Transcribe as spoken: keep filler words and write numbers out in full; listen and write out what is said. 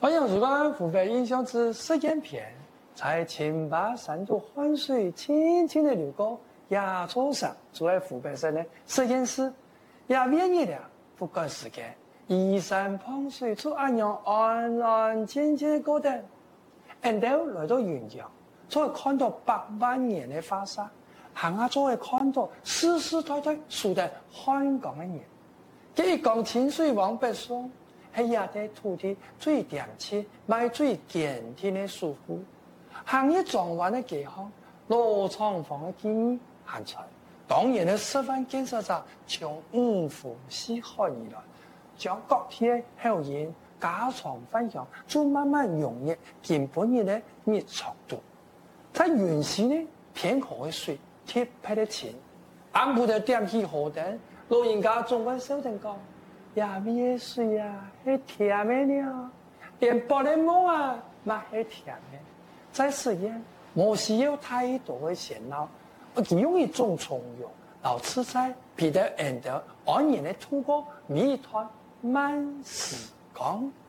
欢迎收看《湖北印象之实验篇》。在清白山中换水轻轻的流过，亚洲上住在湖北省的实验室，也免疫了不赶时间，依山傍水，就安样安安静静的过等。然后来到云阳，就会看到百万年的发沙，行下就会看到世世代代住在香港的人。这一江清水往北送，是亚地土地最凉气、卖最健天的舒服。行业状元的街巷，罗厂房的建议喊出来。当然的示范建设者从五湖四海而来，将各地的校园家常分享，就慢慢融入根本人的日常度。在原始呢，偏河的水贴配的钱，俺不得点起河灯，老人家总会笑人讲：呀咩水啊，是甜的了，连玻璃梦啊，嘛是甜的。在实验，我需要太多的闲闹，我只用一种从容，老自在，彼得安得安然的度过每一段慢时光。